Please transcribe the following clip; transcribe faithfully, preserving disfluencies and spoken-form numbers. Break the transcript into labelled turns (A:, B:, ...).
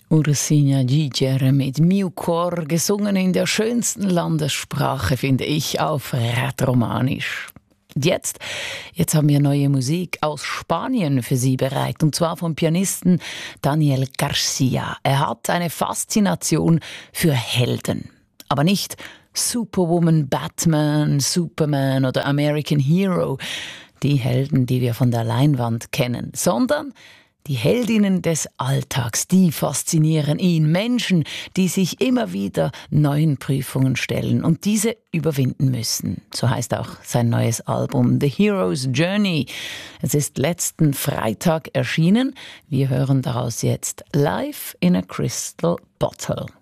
A: Ursina Giger mit Miucor, gesungen in der schönsten Landessprache, finde ich, auf Rätoromanisch. Jetzt, jetzt haben wir neue Musik aus Spanien für Sie bereit, und zwar vom Pianisten Daniel Garcia. Er hat eine Faszination für Helden, aber nicht Superwoman, Batman, Superman oder American Hero, die Helden, die wir von der Leinwand kennen, sondern die Heldinnen des Alltags, die faszinieren ihn. Menschen, die sich immer wieder neuen Prüfungen stellen und diese überwinden müssen. So heißt auch sein neues Album The Hero's Journey. Es ist letzten Freitag erschienen. Wir hören daraus jetzt Life in a Crystal Bottle.